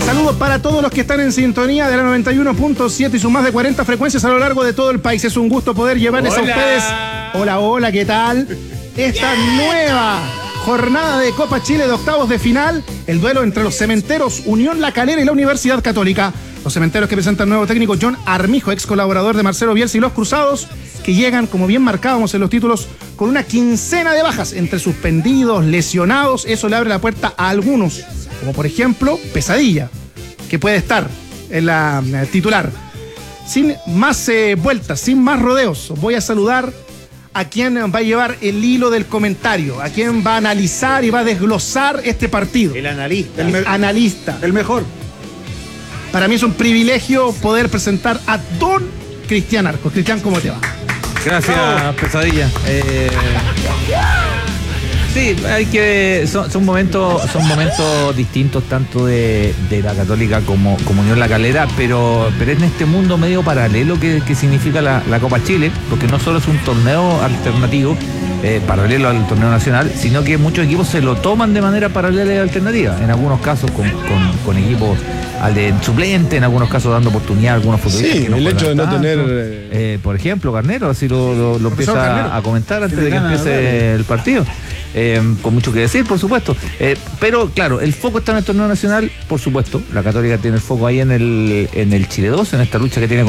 Saludos para todos los que están en sintonía de la 91.7 y sus más de 40 frecuencias a lo largo de todo el país. Es un gusto poder llevarles a ustedes. Hola, ¿qué tal? Esta nueva jornada de Copa Chile de octavos de final, el duelo entre los Cementeros, Unión La Calera y la Universidad Católica. Los Cementeros que presentan nuevo técnico John Armijo, ex colaborador de Marcelo Bielsa, y los Cruzados que llegan, como bien marcábamos en los títulos, con una quincena de bajas entre suspendidos, lesionados. Eso le abre la puerta a algunos, como por ejemplo Pesadilla, que puede estar en la titular. Sin más vueltas, sin más rodeos, voy a saludar a quien va a llevar el hilo del comentario, a quien va a analizar y va a desglosar este partido. El analista. Analista. El mejor. Para mí es un privilegio poder presentar a don Cristian Arcos. Cristian, ¿cómo te va? Gracias, Pesadilla. Sí, hay que son momentos distintos tanto de la Católica como Unión La Calera, pero en este mundo medio paralelo que significa la Copa Chile, porque no solo es un torneo alternativo paralelo al torneo nacional, sino que muchos equipos se lo toman de manera paralela y alternativa, en algunos casos con equipos al de suplente, en algunos casos dando oportunidad a algunos futbolistas. Sí, el hecho de no tener... por ejemplo, Garnero, así lo empieza a comentar antes de que empiece el partido. Con mucho que decir, por supuesto. Pero, claro, el foco está en el torneo nacional, por supuesto. La Católica tiene el foco ahí en el Chile 2, en esta lucha que tiene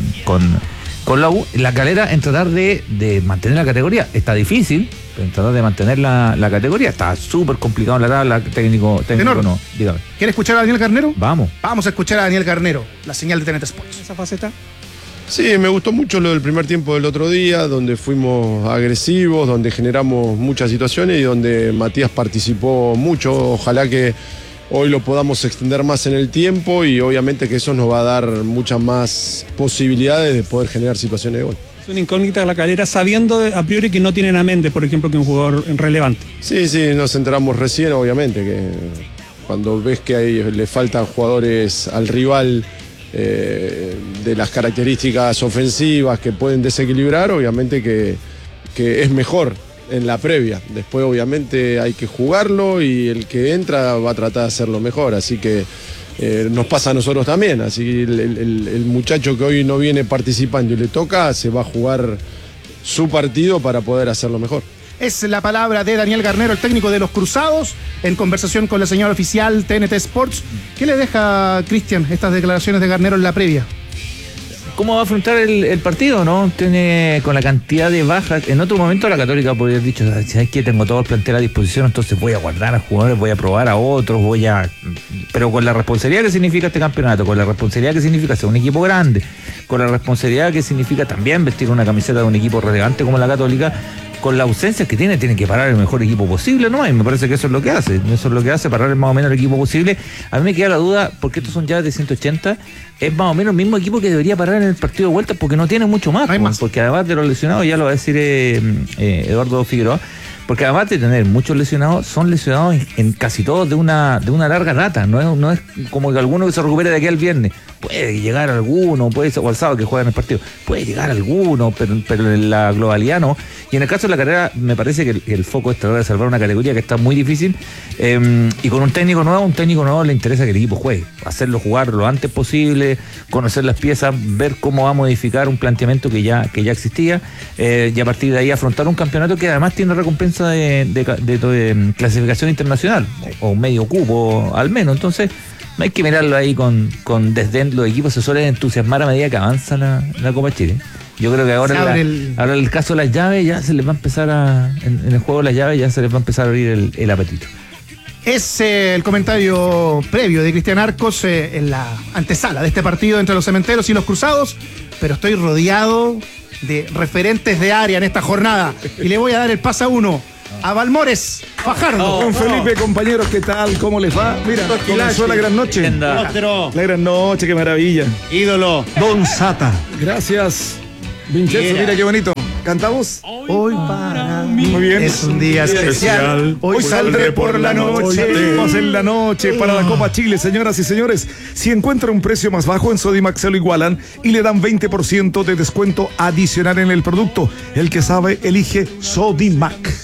con la U. La Calera en tratar de mantener la categoría. Está difícil, pero en tratar de mantener la categoría. Está súper complicado en la tabla, técnico no. Dígame. ¿Quiere escuchar a Daniel Garnero? Vamos a escuchar a Daniel Garnero, la señal de TNT Sports. ¿Esa faceta? Sí, me gustó mucho lo del primer tiempo del otro día, donde fuimos agresivos, donde generamos muchas situaciones y donde Matías participó mucho. Ojalá que hoy lo podamos extender más en el tiempo y obviamente que eso nos va a dar muchas más posibilidades de poder generar situaciones de gol. Es una incógnita La Calera, sabiendo a priori que no tienen a Méndez, por ejemplo, que es un jugador relevante. Sí, nos enteramos recién, obviamente, que cuando ves que le faltan jugadores al rival de las características ofensivas que pueden desequilibrar, obviamente que es mejor en la previa. Después obviamente hay que jugarlo y el que entra va a tratar de hacerlo mejor, así que nos pasa a nosotros también. Así el muchacho que hoy no viene participando y le toca, se va a jugar su partido para poder hacerlo mejor. Es la palabra de Daniel Garnero, el técnico de los Cruzados, en conversación con la señal oficial TNT Sports. ¿Qué le deja, Cristian, estas declaraciones de Garnero en la previa? ¿Cómo va a afrontar el partido, no? Tiene con la cantidad de bajas. En otro momento la Católica podría haber dicho, ¿sabes qué? Tengo todo el plantel a disposición, entonces voy a guardar a jugadores, voy a probar a otros, pero con la responsabilidad que significa este campeonato, con la responsabilidad que significa ser un equipo grande, con la responsabilidad que significa también vestir una camiseta de un equipo relevante como la Católica, con la ausencia que tiene que parar el mejor equipo posible, ¿no? Y me parece que eso es lo que hace, parar más o menos el equipo posible. A mí me queda la duda, porque estos son llaves de 180, es más o menos el mismo equipo que debería parar en el partido de vuelta, porque no tiene mucho más, porque además de los lesionados, ya lo va a decir Eduardo Figueroa, porque además de tener muchos lesionados, son lesionados en casi todos de una larga data, no es como que alguno que se recupere de aquí al viernes. Puede llegar alguno, puede ser, o al sábado que juegan el partido, puede llegar alguno, pero en la globalidad no. Y en el caso de la carrera, me parece que el foco es tratar de salvar una categoría que está muy difícil, y con un técnico nuevo le interesa que el equipo juegue, hacerlo jugar lo antes posible, conocer las piezas, ver cómo va a modificar un planteamiento que ya existía, y a partir de ahí afrontar un campeonato que además tiene recompensa de clasificación internacional, o medio cupo al menos. Entonces no hay que mirarlo ahí con desdén. Los equipos se suelen entusiasmar a medida que avanza la Copa Chile. Yo creo que ahora el caso de las llaves ya se les va a empezar en el juego de las llaves ya se les va a empezar a abrir el apetito. Es el comentario previo de Cristian Arcos en la antesala de este partido entre los Cementeros y los Cruzados, pero estoy rodeado de referentes de área en esta jornada y le voy a dar el pase a uno. A Balmores Fajardo. Don Felipe, compañeros, ¿qué tal? ¿Cómo les va? Mira, comenzó la gran noche. La gran noche, qué maravilla. Ídolo. Don Sata. Gracias. Vincenzo, mira qué bonito. ¿Cantamos? Hoy para mí muy bien. Es un día especial. Hoy saldré por la noche. Hoy en la noche para la Copa Chile, señoras y señores. Si encuentra un precio más bajo en Sodimac se lo igualan y le dan 20% de descuento adicional en el producto. El que sabe, elige Sodimac.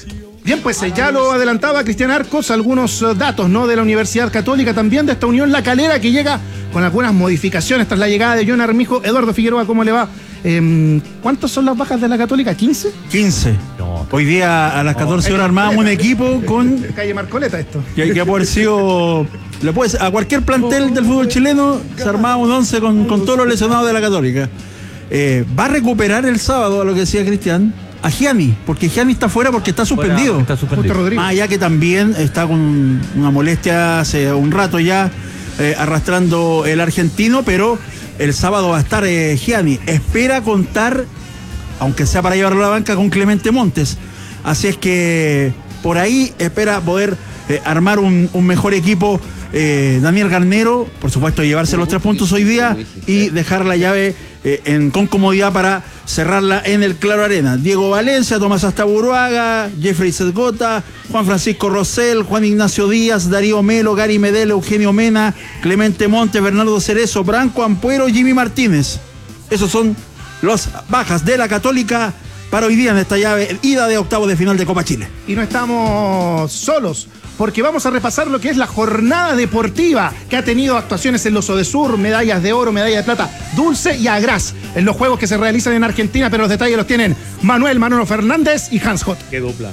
Bien, pues ya lo adelantaba Cristian Arcos, algunos datos, ¿no?, de la Universidad Católica, también de esta Unión La Calera, que llega con algunas modificaciones tras la llegada de John Armijo. Eduardo Figueroa, ¿cómo le va? ¿Cuántas son las bajas de la Católica? ¿15? 15. No. Hoy día a las 14 horas armábamos un equipo con... Calle Marcoleta esto. Que ha haber sido... a cualquier plantel del fútbol chileno se armaba un 11 con todos los lesionados de la Católica. Va a recuperar el sábado, a lo que decía Cristian, a Gianni, porque Gianni está fuera porque está suspendido. Justo Rodrigo. Más allá que también está con una molestia hace un rato ya, arrastrando el argentino, pero el sábado va a estar Gianni. Espera contar, aunque sea para llevarlo a la banca, con Clemente Montes. Así es que por ahí espera poder armar un mejor equipo. Daniel Garnero, por supuesto, llevarse los 3 puntos hoy día y dejar la llave con comodidad para cerrarla en el Claro Arena. Diego Valencia, Tomás Astaburuaga, Jeffrey Sedgota, Juan Francisco Rosell, Juan Ignacio Díaz, Darío Melo, Gary Medel, Eugenio Mena, Clemente Montes, Bernardo Cerezo, Branco Ampuero, Jimmy Martínez. Esos son las bajas de la Católica para hoy día en esta llave, ida de octavos de final de Copa Chile. Y no estamos solos, porque vamos a repasar lo que es la jornada deportiva, que ha tenido actuaciones en los Odesur, medallas de oro, medalla de plata, Dulce y Agraz, en los juegos que se realizan en Argentina, pero los detalles los tienen Manolo Fernández y Hans Hott. Qué dupla.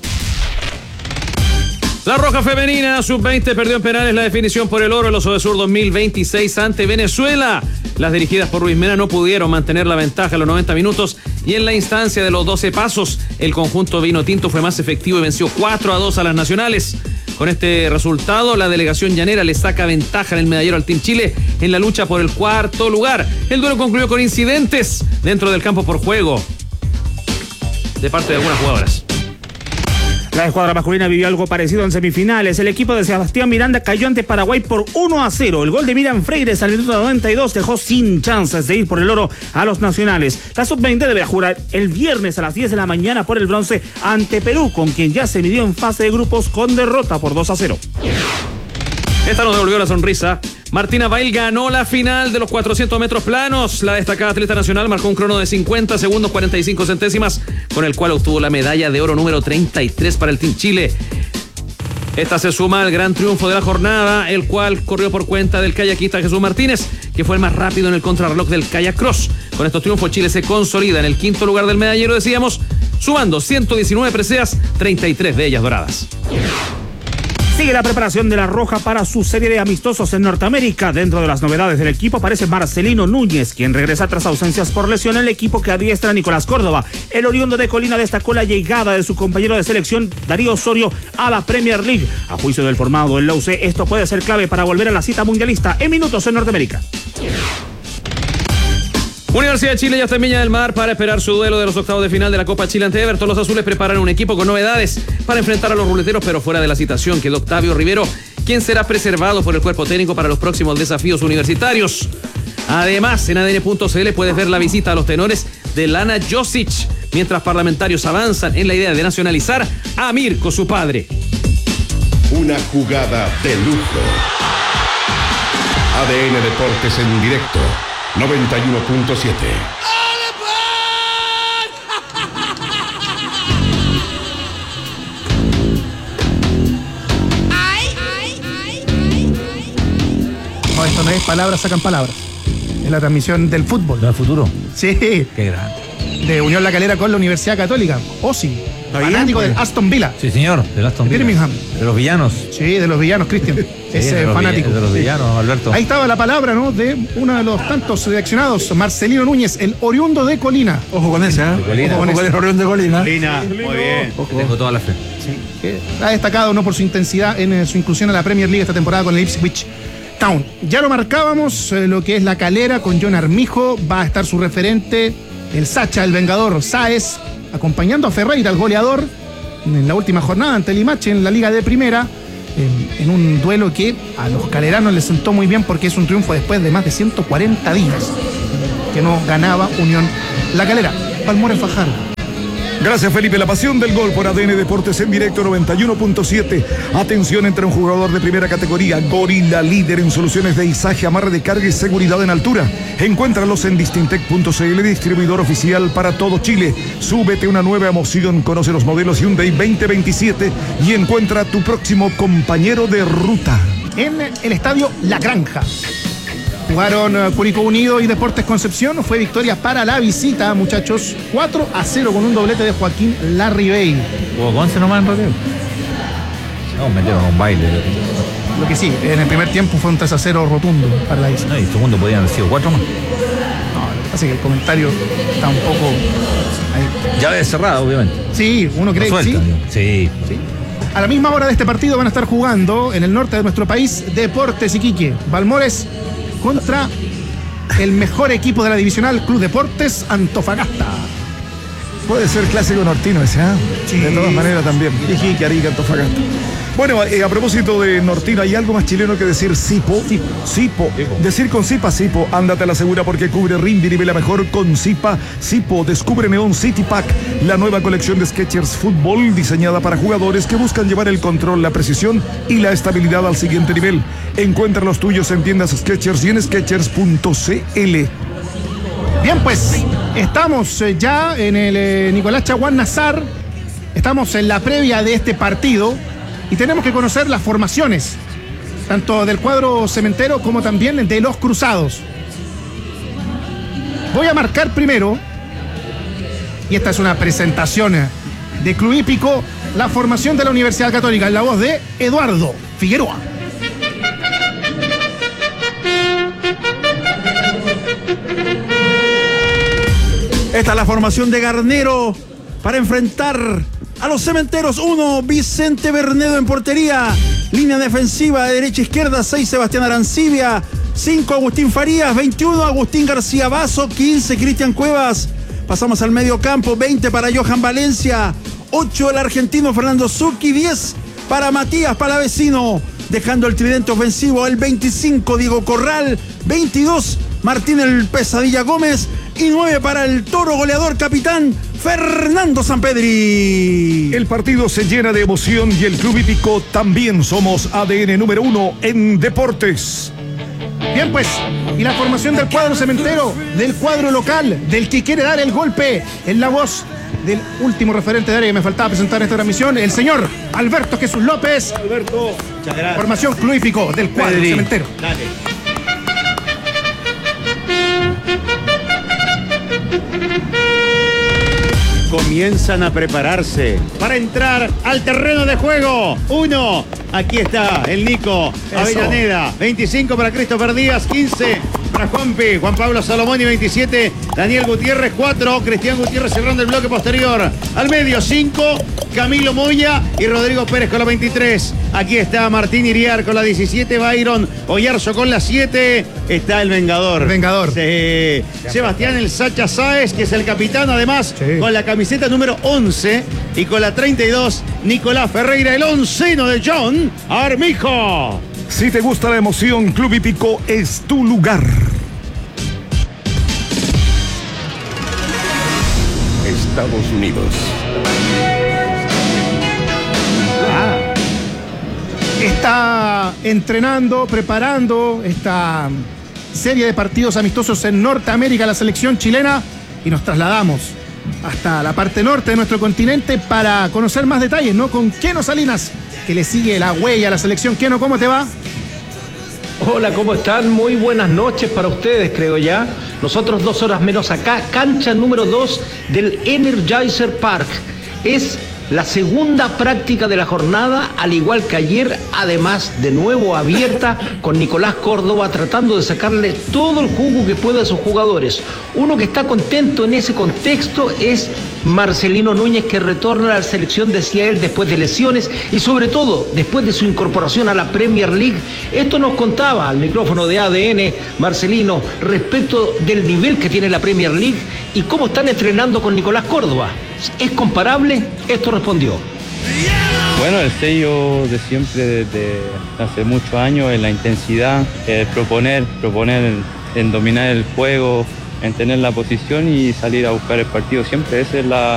La Roja Femenina Sub-20 perdió en penales la definición por el oro en los Odesur 2026 ante Venezuela. Las dirigidas por Luis Mena no pudieron mantener la ventaja en los 90 minutos y en la instancia de los 12 pasos, el conjunto vino tinto fue más efectivo y venció 4-2 a las nacionales. Con este resultado, la delegación llanera le saca ventaja en el medallero al Team Chile en la lucha por el 4º lugar. El duelo concluyó con incidentes dentro del campo por juego de parte de algunas jugadoras. La escuadra masculina vivió algo parecido en semifinales. El equipo de Sebastián Miranda cayó ante Paraguay por 1-0. El gol de Miriam Freires al minuto 92 dejó sin chances de ir por el oro a los nacionales. La sub-20 deberá jugar el viernes a las 10 de la mañana por el bronce ante Perú, con quien ya se midió en fase de grupos con derrota por 2-0. Esta nos devolvió la sonrisa. Martina Bail ganó la final de los 400 metros planos. La destacada atleta nacional marcó un crono de 50 segundos 45 centésimas, con el cual obtuvo la medalla de oro número 33 para el Team Chile. Esta se suma al gran triunfo de la jornada, el cual corrió por cuenta del kayakista Jesús Martínez, que fue el más rápido en el contrarreloj del kayak cross. Con estos triunfos, Chile se consolida en el 5º lugar del medallero, decíamos, sumando 119 preseas, 33 de ellas doradas. Sigue la preparación de la Roja para su serie de amistosos en Norteamérica. Dentro de las novedades del equipo aparece Marcelino Núñez, quien regresa tras ausencias por lesión en el equipo que adiestra Nicolás Córdoba. El oriundo de Colina destacó la llegada de su compañero de selección, Darío Osorio, a la Premier League. A juicio del formado en la UC, esto puede ser clave para volver a la cita mundialista en minutos en Norteamérica. Universidad de Chile ya está en Viña del Mar para esperar su duelo de los octavos de final de la Copa Chile ante Everton. Los azules preparan un equipo con novedades para enfrentar a los ruleteros, pero fuera de la citación quedó Octavio Rivero, quien será preservado por el cuerpo técnico para los próximos desafíos universitarios. Además, en ADN.cl puedes ver la visita a los tenores de Lana Josic, mientras parlamentarios avanzan en la idea de nacionalizar a Mirko, su padre. Una jugada de lujo. ADN Deportes en directo. 91.7. No, esto no es palabras sacan palabras. Es la transmisión del fútbol. ¿Del futuro? Sí. Qué grande. De Unión La Calera con la Universidad Católica. Osi. Fanático del Aston Villa. Sí, señor, del Aston Villa. Birmingham. De los villanos. Sí, de los villanos, Cristian. Ese fanático. De los villanos, Alberto. Ahí estaba la palabra, ¿no? De uno de los tantos seleccionados, Marcelino Núñez, el oriundo de Colina. Ojo con ese, ¿eh? Colina. Ojo con el oriundo de Colina. Colina, muy bien. Tengo toda la fe. Sí, que ha destacado, ¿no?, por su intensidad en su inclusión a la Premier League esta temporada con el Ipswich Town. Ya lo marcábamos, lo que es La Calera con John Armijo. Va a estar su referente, el Sacha, el Vengador Sáez, acompañando a Ferreira, el goleador, en la última jornada ante Limache en la Liga de Primera, en un duelo que a los caleranos les sentó muy bien porque es un triunfo después de más de 140 días que no ganaba Unión La Calera. Palmores Fajardo. Gracias, Felipe. La pasión del gol por ADN Deportes en directo 91.7. Atención, entra un jugador de primera categoría, Gorila, líder en soluciones de izaje, amarre de carga y seguridad en altura. Encuéntralos en distintec.cl, distribuidor oficial para todo Chile. Súbete a una nueva emoción, conoce los modelos Hyundai 2027 y encuentra a tu próximo compañero de ruta. En el estadio La Granja jugaron Curicó Unido y Deportes Concepción. Fue victoria para la visita, muchachos. 4-0 con un doblete de Joaquín Larribey. ¿Jugó Conce nomás en realidad? No, metieron un baile. Lo que sí, en el primer tiempo fue un 3-0 rotundo para la visita. No, y el segundo podían haber sido 4 más. No, así que el comentario está un poco ahí. Llave cerrada, obviamente. Sí, uno cree que sí. Sí. A la misma hora de este partido van a estar jugando en el norte de nuestro país Deportes Iquique. Balmores contra el mejor equipo de la divisional, Club Deportes Antofagasta. Puede ser clásico nortino ese, ¿eh? Sí. De todas maneras también. Iquique, Arica, Antofagasta. Bueno, a propósito de nortino, ¿hay algo más chileno que decir Sipo? Sipo. Decir con Sipa, Sipo. Ándate a la segura porque cubre, rinde y nivela mejor con Sipa. Sipo. Descubre Neon City Pack, la nueva colección de Skechers Fútbol diseñada para jugadores que buscan llevar el control, la precisión y la estabilidad al siguiente nivel. Encuentra los tuyos en tiendas Skechers y en skechers.cl. Bien, pues estamos ya en el Nicolás Chaguán Nazar. Estamos en la previa de este partido y tenemos que conocer las formaciones, tanto del cuadro cementero como también de los cruzados. Voy a marcar primero, y esta es una presentación de Club Hípico, la formación de la Universidad Católica, en la voz de Eduardo Figueroa. Esta es la formación de Garnero para enfrentar a los cementeros. 1, Vicente Bernedo en portería. Línea defensiva de derecha a izquierda, 6, Sebastián Arancibia. 5, Agustín Farías. 21, Agustín García Basso. 15, Cristian Cuevas. Pasamos al medio campo. 20 para Johan Valencia. 8, el argentino Fernando Zucchi. 10 para Matías Palavecino. Dejando el tridente ofensivo el 25, Diego Corral. 22, Martín el Pesadilla Gómez. Y 9 para el toro goleador capitán Fernando Sampedri. El partido se llena de emoción y el Club Hípico también. Somos ADN número 1 en deportes. Bien, pues, y la formación del cuadro cementero, del cuadro local, del que quiere dar el golpe, en la voz del último referente de área que me faltaba presentar en esta transmisión, el señor Alberto Jesús López. Alberto, muchas gracias. Formación Club Hípico del cuadro cementero. Dale. Comienzan a prepararse para entrar al terreno de juego. 1, aquí está el Nico Avellaneda. 25 para Christopher Díaz. 15 para Juan Pablo Salomón. Y 27, Daniel Gutiérrez. 4, Cristian Gutiérrez cerrando el bloque posterior. Al medio, 5, Camilo Moya y Rodrigo Pérez con la 23. Aquí está Martín Iriar con la 17, Byron Oyarzo con la 7. Está el Vengador. Sí. Sebastián el Sacha Sáez, que es el capitán, además, con la camiseta número 11. Y con la 32, Nicolás Ferreira, el onceno de John Armijo. Si te gusta la emoción, Club Hípico es tu lugar. Estados Unidos. Está entrenando, preparando esta serie de partidos amistosos en Norteamérica la selección chilena y nos trasladamos hasta la parte norte de nuestro continente para conocer más detalles, ¿no? Con Keno Salinas, que le sigue la huella a la selección. Keno, ¿cómo te va? Hola, ¿cómo están? Muy buenas noches para ustedes, creo ya. Nosotros 2 horas menos acá, cancha número 2 del Energizer Park. Es la segunda práctica de la jornada, al igual que ayer, además de nuevo abierta con Nicolás Córdoba tratando de sacarle todo el jugo que puede a sus jugadores. Uno que está contento en ese contexto es Marcelino Núñez, que retorna a la selección, decía él, después de lesiones y sobre todo después de su incorporación a la Premier League. Esto nos contaba al micrófono de ADN Marcelino respecto del nivel que tiene la Premier League y cómo están entrenando con Nicolás Córdoba. ¿Es comparable? Esto respondió. Bueno, el sello de siempre desde hace muchos años es la intensidad, proponer en dominar el juego, en tener la posición y salir a buscar el partido siempre. Esa es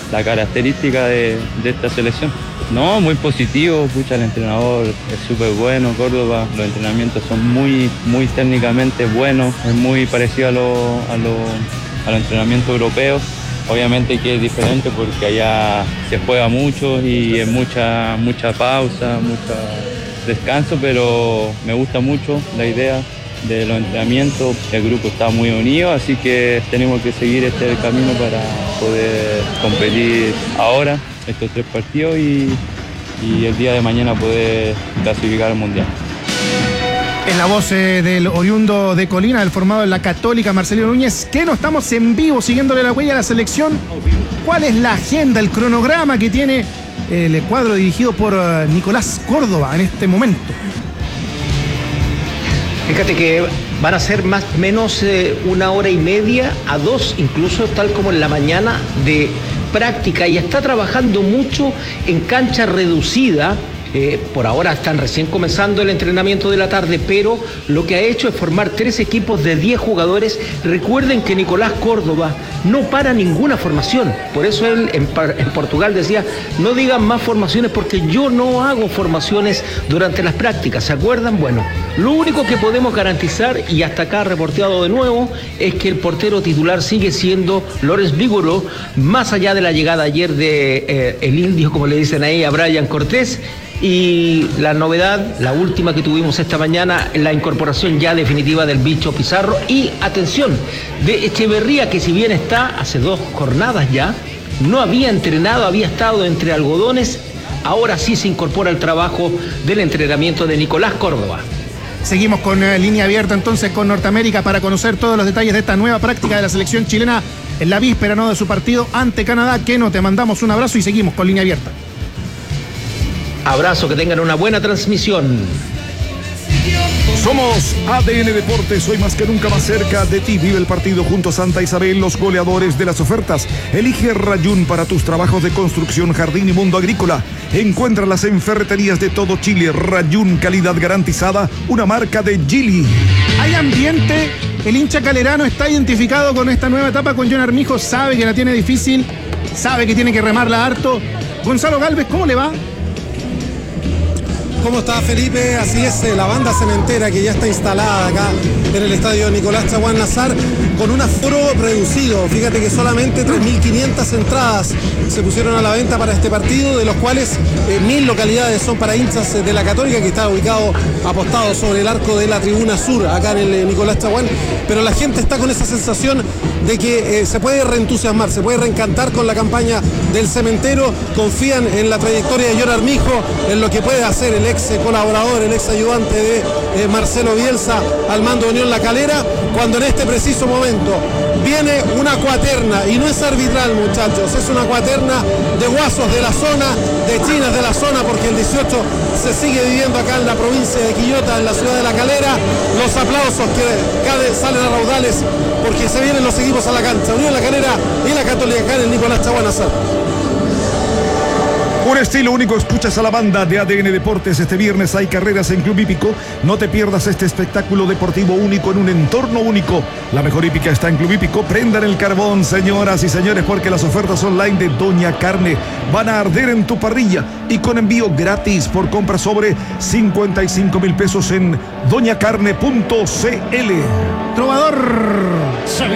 la característica de esta selección. No, muy positivo, el entrenador es súper bueno, Córdoba, los entrenamientos son muy técnicamente buenos, es muy parecido a los entrenamientos europeos. Obviamente que es diferente porque allá se juega mucho y es mucha pausa, mucho descanso, pero me gusta mucho la idea de los entrenamientos. El grupo está muy unido, así que tenemos que seguir este camino para poder competir ahora estos 3 partidos y el día de mañana poder clasificar al Mundial. Es la voz del oriundo de Colina, del formado en la Católica, Marcelino Núñez, que no estamos en vivo siguiéndole la huella a la selección. ¿Cuál es la agenda, el cronograma que tiene el cuadro dirigido por Nicolás Córdoba en este momento? Fíjate que van a ser más o menos 1 hora y media a 2, incluso tal como en la mañana, de práctica, y está trabajando mucho en cancha reducida. Por ahora están recién comenzando el entrenamiento de la tarde, pero lo que ha hecho es formar 3 equipos de 10 jugadores. Recuerden que Nicolás Córdoba no para ninguna formación, por eso él en Portugal decía, no digan más formaciones porque yo no hago formaciones durante las prácticas, ¿se acuerdan? Bueno, lo único que podemos garantizar, y hasta acá reporteado de nuevo, es que el portero titular sigue siendo Lorenz Vigoro, más allá de la llegada ayer de el indio, como le dicen ahí, a Brian Cortés. Y la novedad, la última que tuvimos esta mañana, la incorporación ya definitiva del Bicho Pizarro y, atención, de Echeverría, que si bien está hace 2 jornadas ya, no había entrenado, había estado entre algodones, ahora sí se incorpora al trabajo del entrenamiento de Nicolás Córdoba. Seguimos con línea abierta entonces con Norteamérica para conocer todos los detalles de esta nueva práctica de la selección chilena en la víspera, ¿no?, de su partido ante Canadá. Keno, te mandamos un abrazo y seguimos con línea abierta. Abrazo, que tengan una buena transmisión. Somos ADN Deportes, hoy más que nunca más cerca de ti. Vive el partido junto a Santa Isabel, los goleadores de las ofertas. Elige Rayún para tus trabajos de construcción, jardín y mundo agrícola. Encuéntralas en ferreterías de todo Chile. Rayún, calidad garantizada, una marca de Gili. Hay ambiente, el hincha calerano está identificado con esta nueva etapa con John Armijo, sabe que la tiene difícil, sabe que tiene que remarla harto. Gonzalo Gálvez, ¿cómo le va? ¿Cómo está, Felipe? Así es, la banda cementera que ya está instalada acá en el estadio Nicolás Chaguán Nazar con un aforo reducido. Fíjate que solamente 3.500 entradas se pusieron a la venta para este partido, de los cuales 1.000 localidades son para hinchas de la Católica, que está ubicado apostado sobre el arco de la tribuna sur, acá en el Nicolás Chaguán. Pero la gente está con esa sensación de que se puede reentusiasmar, se puede reencantar con la campaña del cementero. Confían en la trayectoria de John Armijo, en lo que puede hacer el ex colaborador, el ex ayudante de Marcelo Bielsa al mando de Unión La Calera, cuando en este preciso momento viene una cuaterna, y no es arbitral, muchachos, es una cuaterna de guasos de la zona, de chinas de la zona, porque el 18 se sigue viviendo acá en la provincia de Quillota, en la ciudad de La Calera. Los aplausos que salen a raudales porque se vienen los equipos a la cancha, Unión La Calera y la Católica acá en el Nicolás Chaguán Nazar. Un estilo único, escuchas a la banda de ADN Deportes. Este viernes hay carreras en Club Hípico. No te pierdas este espectáculo deportivo único en un entorno único. La mejor hípica está en Club Hípico. Prendan el carbón, señoras y señores, porque las ofertas online de Doña Carne van a arder en tu parrilla y con envío gratis por compra sobre 55,000 pesos en doñacarne.cl. Trovador. Se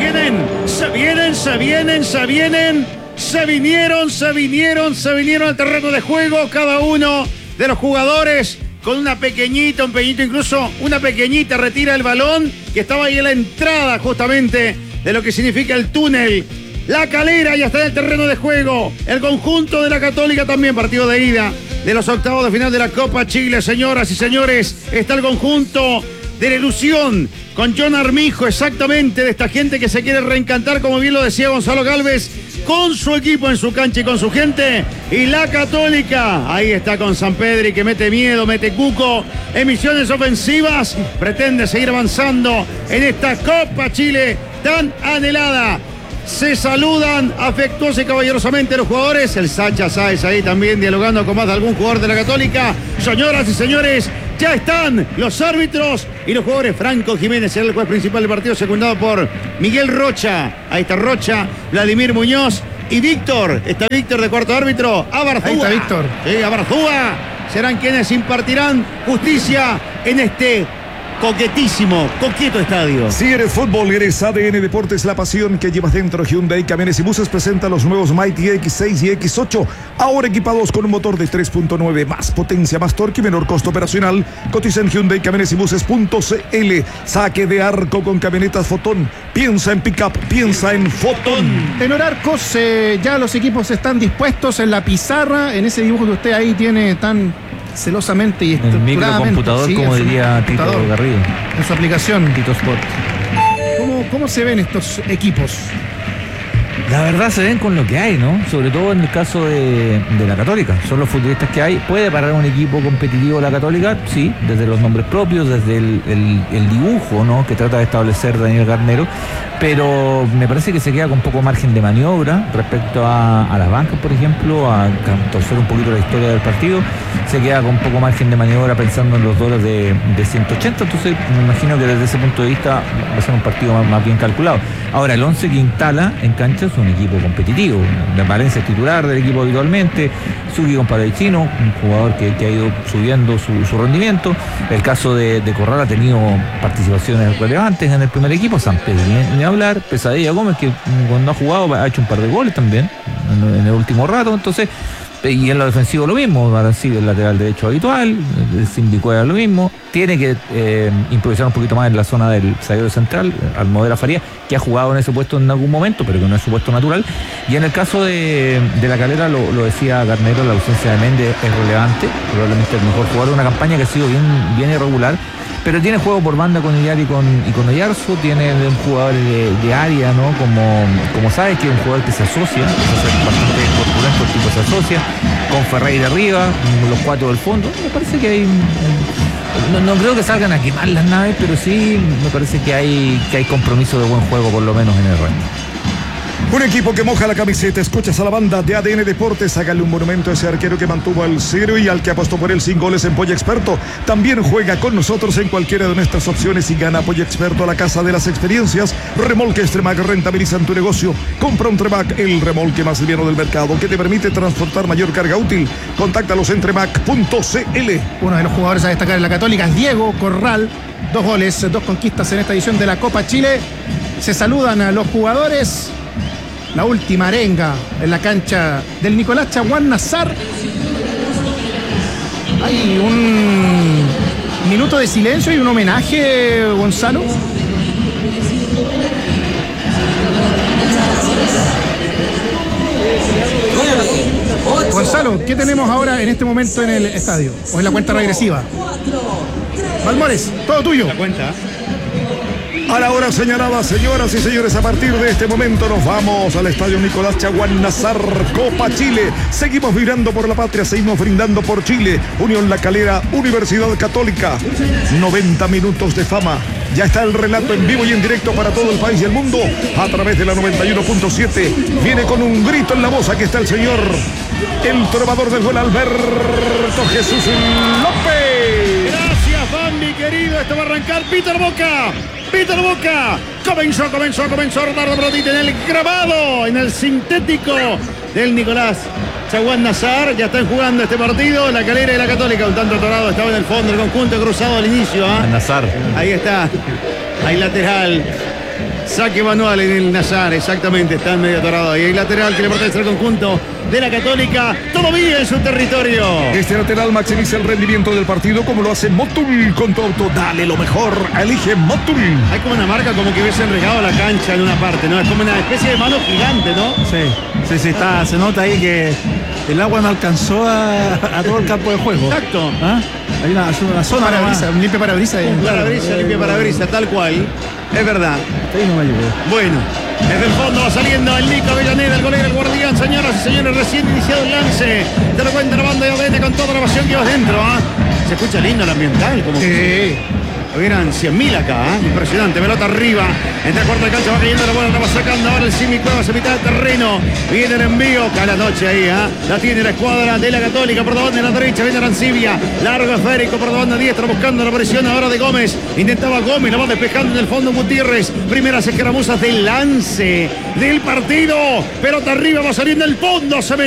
vinieron al terreno de juego cada uno de los jugadores con un pequeñito, incluso una pequeñita retira el balón que estaba ahí en la entrada justamente de lo que significa el túnel. La Calera ya está en el terreno de juego. El conjunto de la Católica también, partido de ida de los octavos de final de la Copa Chile, señoras y señores. Está el conjunto de la ilusión con John Armijo, exactamente, de esta gente que se quiere reencantar, como bien lo decía Gonzalo Gálvez, con su equipo en su cancha y con su gente. Y la Católica, ahí está con San Pedri, que mete miedo, mete cuco, emisiones ofensivas, pretende seguir avanzando en esta Copa Chile tan anhelada. Se saludan afectuosa y caballerosamente los jugadores. El Sacha Sáez ahí también dialogando con más de algún jugador de la Católica. Señoras y señores, ya están los árbitros y los jugadores. Franco Jiménez será el juez principal del partido, secundado por Miguel Rocha. Ahí está Rocha, Vladimir Muñoz y Víctor. Está Víctor de cuarto árbitro. Abarzúa. Ahí está Víctor. Sí, Abarzúa. Serán quienes impartirán justicia en este coqueto estadio. Si eres fútbol, eres ADN Deportes, la pasión que llevas dentro. Hyundai Camiones y Buses presenta los nuevos Mighty X6 y X8, ahora equipados con un motor de 3.9, más potencia, más torque y menor costo operacional. Cotiza en Hyundai Camiones y Buses.cl. Saque de arco con camionetas Fotón. Piensa en pickup, piensa en Fotón. Tenor Arcos, ya los equipos están dispuestos en la pizarra, en ese dibujo que usted ahí tiene tan celosamente y el estructuradamente. microcomputador, Sí, como diría Tito Garrido. En su aplicación. Tito Sport. ¿Cómo se ven estos equipos? La verdad se ven con lo que hay, ¿no? Sobre todo en el caso de la Católica. Son los futbolistas que hay. ¿Puede parar un equipo competitivo la Católica? Sí, desde los nombres propios, desde el dibujo, ¿no?, que trata de establecer Daniel Garnero. Pero me parece que se queda con poco margen de maniobra respecto a las bancas, por ejemplo, a torcer un poquito la historia del partido. Se queda con poco margen de maniobra pensando en los dólares de 180. Entonces me imagino que desde ese punto de vista va a ser un partido más bien calculado. Ahora, el 11 que instala en cancha es un equipo competitivo. Valencia es titular del equipo habitualmente. Suki con Palavicino, un jugador que ha ido subiendo su rendimiento. El caso de Corral ha tenido participaciones relevantes en el primer equipo. San Pedro, ni hablar. Pesadilla Gómez, que cuando ha jugado ha hecho un par de goles también en el último rato. Entonces, y en lo defensivo lo mismo. Barancillo, el lateral derecho habitual. El Simbicueva lo mismo. Tiene que improvisar un poquito más en la zona del zaguero central, Almodera Faría, que ha jugado en ese puesto en algún momento, pero que no es su puesto natural. Y en el caso de la Calera, lo decía Garnero, la ausencia de Méndez es relevante, probablemente el mejor jugador de una campaña que ha sido bien irregular, pero tiene juego por banda con Iyar y con Oyarzo, tiene un jugador de área, ¿no? Como sabes, que es un jugador que se asocia, bastante corpulento, el tipo se asocia, con Ferreira arriba, los cuatro del fondo. Me parece que hay no creo que salgan a quemar las naves, pero sí me parece que hay compromiso de buen juego, por lo menos en el rango. Un equipo que moja la camiseta. Escuchas a la banda de ADN Deportes. Hágale un monumento a ese arquero que mantuvo al cero y al que apostó por él sin goles en Pollo Experto. También juega con nosotros en cualquiera de nuestras opciones y gana Pollo Experto, a la casa de las experiencias. Remolques Tremac rentabilizan tu negocio. Compra un Tremac, el remolque más liviano del mercado, que te permite transportar mayor carga útil. Contáctalos en tremac.cl. Uno de los jugadores a destacar en la Católica es Diego Corral. 2 goles, 2 conquistas en esta edición de la Copa Chile. Se saludan a los jugadores. La última arenga en la cancha del Nicolás Chaguán Nazar. Hay un minuto de silencio y un homenaje, Gonzalo. Gonzalo, ¿qué tenemos ahora en este momento en el estadio? ¿O en la cuenta regresiva? Balmores, todo tuyo. La cuenta. A la hora señalada, señoras y señores, a partir de este momento nos vamos al estadio Nicolás Chaguán Nazar, Copa Chile. Seguimos vibrando por la patria, seguimos brindando por Chile. Unión La Calera, Universidad Católica. 90 minutos de fama. Ya está el relato en vivo y en directo para todo el país y el mundo a través de la 91.7. Viene con un grito en la voz. Aquí está el señor, el trovador del gol, Alberto Jesús López. Gracias, Bambi, querido. Esto va a arrancar. Peter Boca. Comenzó a rodar la pelotita en el grabado, en el sintético del Nicolás Chaguán Nazar. Ya están jugando este partido, La Calera y La Católica. Un tanto atorado estaba en el fondo, el conjunto cruzado al inicio. Nazar. Ahí está, hay lateral. Saque manual en el Nazar, exactamente, está medio atorado ahí. Hay lateral que le pertenece al conjunto de La Católica. Todo bien en su territorio. Este lateral maximiza el rendimiento del partido como lo hace Motul con tu auto. Dale lo mejor, elige Motul. Hay como una marca como que hubiesen regado la cancha en una parte, ¿no? Es como una especie de mano gigante, ¿no? Sí, está, se nota ahí que el agua no alcanzó a todo el campo de juego. Exacto. Hay una zona parabrisa, un limpio parabrisa. Limpio parabrisa, tal cual. Es verdad. Ahí no me llegó. Bueno, desde el fondo va saliendo el Nico Avellaneda, el golero, el guardián. Señoras y señores, recién iniciado el lance. Te lo cuenta la banda de ADN con toda la pasión que va dentro. Se escucha lindo el ambiental. Como sí. hubieran 100.000 acá, impresionante, pelota arriba, entre la cuarta de cancha va cayendo la bola, la va sacando ahora el Simi Cuevas a mitad de terreno, viene el envío, cae la noche ahí, la tiene la escuadra de la Católica, por la banda de la derecha, viene Arancibia, largo esférico por la banda diestra, buscando la presión ahora de Gómez, intentaba Gómez, la va despejando en el fondo Gutiérrez, primeras escaramuzas del lance del partido, pelota arriba, va saliendo el fondo, se